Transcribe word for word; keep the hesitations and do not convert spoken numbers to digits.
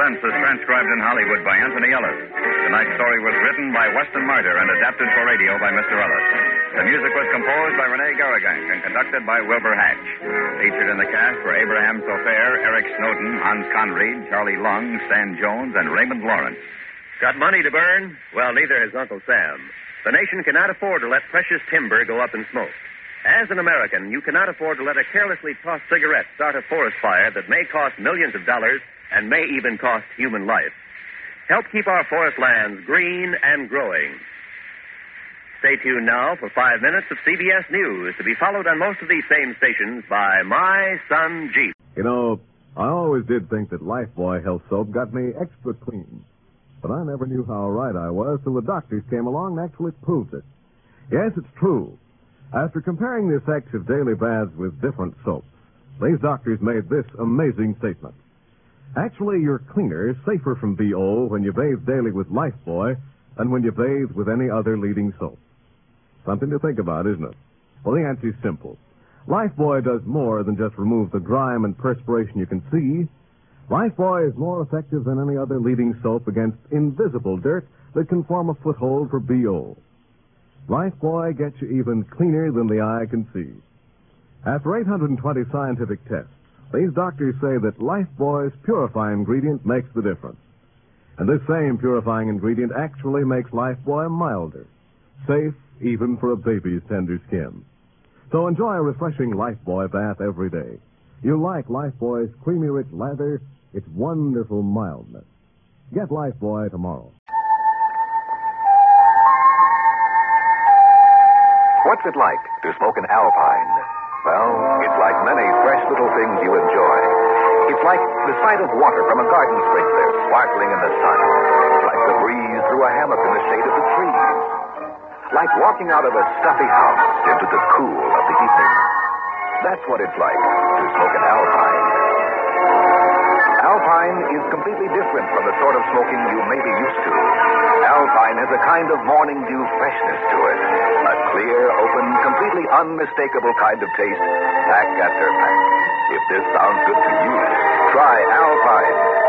Suspense is transcribed in Hollywood by Anthony Ellis. Tonight's story was written by Weston Marder and adapted for radio by Mister Ellis. The music was composed by Rene Garrigang and conducted by Wilbur Hatch. Featured in the cast were Abraham Sofair, Eric Snowden, Hans Conried, Charlie Lung, Stan Jones, and Raymond Lawrence. Got money to burn? Well, neither has Uncle Sam. The nation cannot afford to let precious timber go up in smoke. As an American, you cannot afford to let a carelessly tossed cigarette start a forest fire that may cost millions of dollars and may even cost human life. Help keep our forest lands green and growing. Stay tuned now for five minutes of C B S News, to be followed on most of these same stations by My Son Jeep. You know, I always did think that Lifebuoy Health Soap got me extra clean. But I never knew how right I was till the doctors came along and actually proved it. Yes, it's true. After comparing the effects of daily baths with different soaps, these doctors made this amazing statement. Actually, you're cleaner, safer from B O when you bathe daily with Lifebuoy than when you bathe with any other leading soap. Something to think about, isn't it? Well, the answer is simple. Lifebuoy does more than just remove the grime and perspiration you can see. Lifebuoy is more effective than any other leading soap against invisible dirt that can form a foothold for B O. Lifebuoy gets you even cleaner than the eye can see. After eight hundred twenty scientific tests, these doctors say that Lifebuoy's purifying ingredient makes the difference. And this same purifying ingredient actually makes Lifebuoy milder, safe even for a baby's tender skin. So enjoy a refreshing Lifebuoy bath every day. You'll like Lifebuoy's creamy rich lather, its wonderful mildness. Get Lifebuoy tomorrow. What's it like to smoke an Alpine? Well, it's like many fresh little things you enjoy. It's like the sight of water from a garden sprinkler sparkling in the sun. Like the breeze through a hammock in the shade of the trees. Like walking out of a stuffy house into the cool of the evening. That's what it's like to smoke an Alpine. Alpine is completely different from the sort of smoking you may be used to. Alpine has a kind of morning dew freshness to it. A clear, open, completely unmistakable kind of taste, pack after pack. If this sounds good to you, try Alpine.